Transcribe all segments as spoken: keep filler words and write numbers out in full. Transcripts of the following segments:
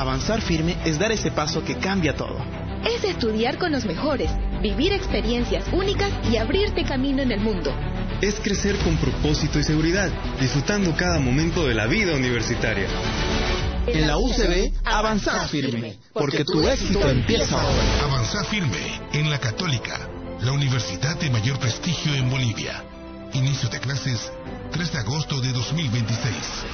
Avanzar firme es dar ese paso que cambia todo. Es estudiar con los mejores, vivir experiencias únicas y abrirte camino en el mundo. Es crecer con propósito y seguridad, disfrutando cada momento de la vida universitaria. En la U C B, avanzar firme, porque tu éxito empieza ahora. Avanzar firme en la Católica, la universidad de mayor prestigio en Bolivia. Inicio de clases tres de agosto de dos mil veintiséis.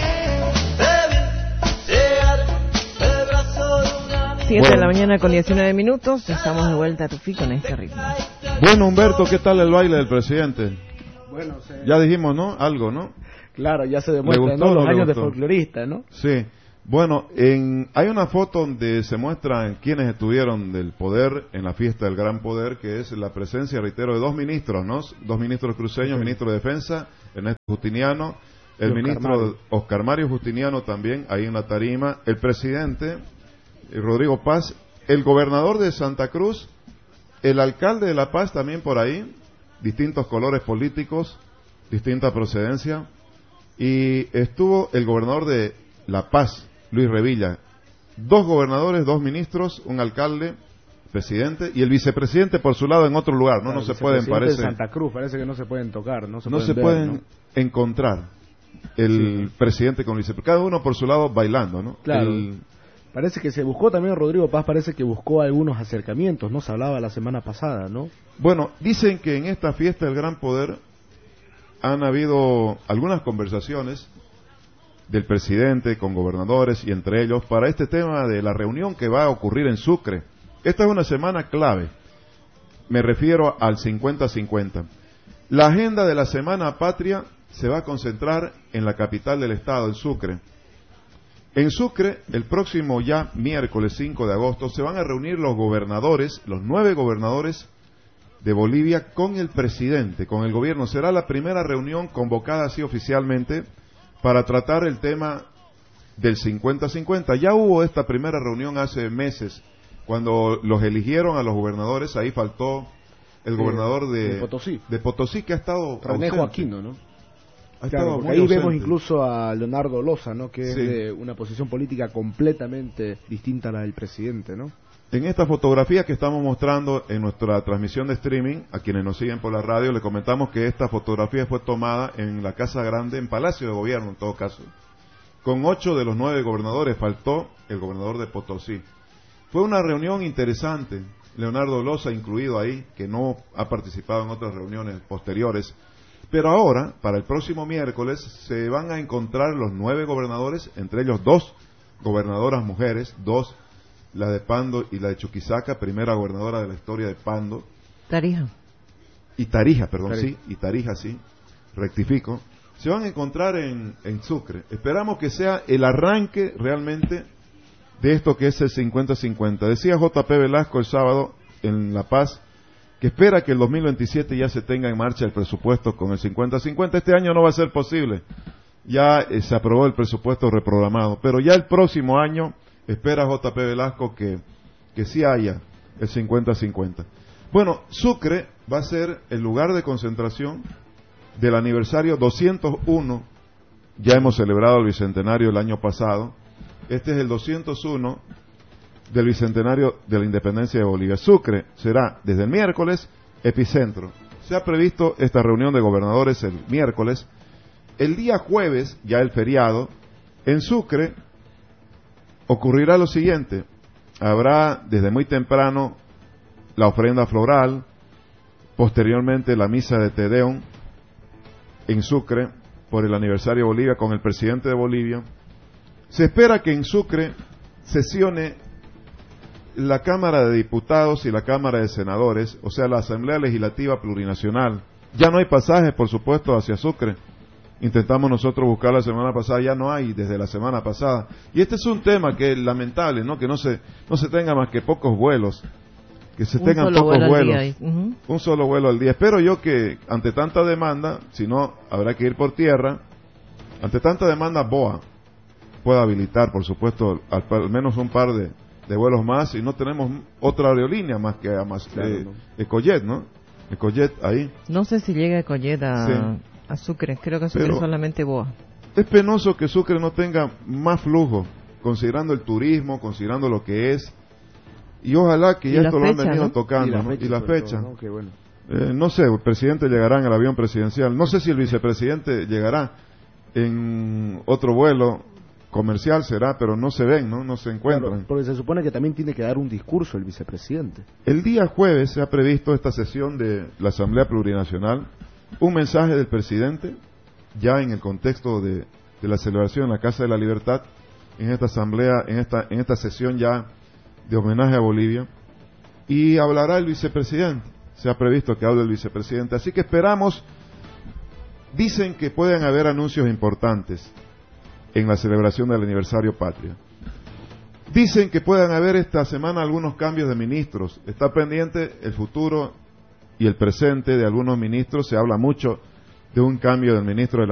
siete de la mañana con diecinueve minutos, estamos de vuelta a Tufi con este ritmo. Bueno, Humberto, ¿qué tal el baile del presidente? Bueno, sí. Ya dijimos, ¿no? Algo, ¿no? Claro, ya se demuestra, ¿no? Los años de folclorista, ¿no? Sí. Bueno, en, hay una foto donde se muestran quienes estuvieron del poder en la fiesta del Gran Poder, que es la presencia, reitero, de dos ministros, ¿no? Dos ministros cruceños, sí. Ministro de Defensa, Ernesto Justiniano, el Oscar ministro Mario. Oscar Mario Justiniano también, ahí en la tarima, el presidente, Rodrigo Paz, el gobernador de Santa Cruz, el alcalde de La Paz también por ahí, distintos colores políticos, distinta procedencia, y estuvo el gobernador de La Paz, Luis Revilla, dos gobernadores, dos ministros, un alcalde, presidente y el vicepresidente por su lado en otro lugar, no, claro, no se pueden, parece. De Santa Cruz, parece que no se pueden tocar, no se no pueden, se ver, pueden ¿no? encontrar el sí. presidente con el vicepresidente, cada uno por su lado bailando, ¿no? Claro. El, Parece que se buscó también, Rodrigo Paz parece que buscó algunos acercamientos, ¿no? Se hablaba la semana pasada, ¿no? Bueno, dicen que en esta fiesta del Gran Poder han habido algunas conversaciones del presidente con gobernadores y entre ellos para este tema de la reunión que va a ocurrir en Sucre. Esta es una semana clave, me refiero al cincuenta cincuenta. La agenda de la Semana Patria se va a concentrar en la capital del estado, en Sucre. En Sucre, el próximo ya miércoles cinco de agosto, se van a reunir los gobernadores, los nueve gobernadores de Bolivia con el presidente, con el gobierno. Será la primera reunión convocada así oficialmente para tratar el tema del cincuenta cincuenta. Ya hubo esta primera reunión hace meses, cuando los eligieron a los gobernadores, ahí faltó el gobernador de, de Potosí, de Potosí que ha estado René Joaquino, ¿no? Claro, porque ahí ausente. Vemos incluso a Leonardo Loza, ¿no? Que sí. es de una posición política completamente distinta a la del presidente, ¿no? En esta fotografía que estamos mostrando en nuestra transmisión de streaming, a quienes nos siguen por la radio, le comentamos que esta fotografía fue tomada en la Casa Grande, en Palacio de Gobierno en todo caso, con ocho de los nueve gobernadores, faltó el gobernador de Potosí. Fue una reunión interesante, Leonardo Loza incluido ahí, que no ha participado en otras reuniones posteriores. Pero ahora, para el próximo miércoles, se van a encontrar los nueve gobernadores, entre ellos dos gobernadoras mujeres, dos, la de Pando y la de Chuquisaca, primera gobernadora de la historia de Pando. Tarija. Y Tarija, perdón, Tarija. sí, y Tarija, sí, rectifico. Se van a encontrar en, en Sucre. Esperamos que sea el arranque realmente de esto que es el cincuenta cincuenta. Decía J P Velasco el sábado en La Paz, que espera que el dos mil veintisiete ya se tenga en marcha el presupuesto con el cincuenta cincuenta. Este año no va a ser posible, ya eh, se aprobó el presupuesto reprogramado, pero ya el próximo año espera J P Velasco que, que sí haya el cincuenta cincuenta. Bueno, Sucre va a ser el lugar de concentración del aniversario doscientos uno, ya hemos celebrado el bicentenario el año pasado, este es el doscientos uno del bicentenario de la independencia de Bolivia. Sucre será desde el miércoles epicentro. Se ha previsto esta reunión de gobernadores el miércoles. El día jueves, ya el feriado, en Sucre ocurrirá lo siguiente. Habrá desde muy temprano la ofrenda floral, posteriormente la misa de Te Deum en Sucre por el aniversario de Bolivia con el presidente de Bolivia. Se espera que en Sucre sesione la Cámara de Diputados y la Cámara de Senadores, o sea, la Asamblea Legislativa Plurinacional. Ya no hay pasajes, por supuesto, hacia Sucre. Intentamos nosotros buscar la semana pasada, ya no hay desde la semana pasada. Y este es un tema que es lamentable, ¿no? Que no se no se tenga más que pocos vuelos, que se un tengan solo pocos vuelos. Uh-huh. Un solo vuelo al día. Espero yo que ante tanta demanda, si no habrá que ir por tierra, ante tanta demanda B O A pueda habilitar, por supuesto, al, al menos un par de de vuelos más, y no tenemos otra aerolínea más que a más claro, eh, ¿no? Ecojet, ¿no? Ecojet ahí. No sé si llega Ecojet a, sí. a Sucre, creo que Sucre es solamente B O A. Es penoso que Sucre no tenga más flujo considerando el turismo, considerando lo que es, y ojalá que ya esto lo han venido ¿no? tocando, y la ¿no? fecha, y la fecha. todo, ¿no? Que bueno. Eh, no sé, el presidente llegará en el avión presidencial, no sé si el vicepresidente llegará en otro vuelo comercial, será, pero no se ven, no, no se encuentran. Claro, porque se supone que también tiene que dar un discurso el vicepresidente. El día jueves se ha previsto esta sesión de la Asamblea Plurinacional, un mensaje del presidente, ya en el contexto de, de la celebración en la Casa de la Libertad, en esta asamblea, en esta, en esta sesión ya de homenaje a Bolivia, y hablará el vicepresidente, se ha previsto que hable el vicepresidente, así que esperamos. Dicen que pueden haber anuncios importantes en la celebración del aniversario patria. Dicen que puedan haber esta semana algunos cambios de ministros. Está pendiente el futuro y el presente de algunos ministros. Se habla mucho de un cambio del ministro de la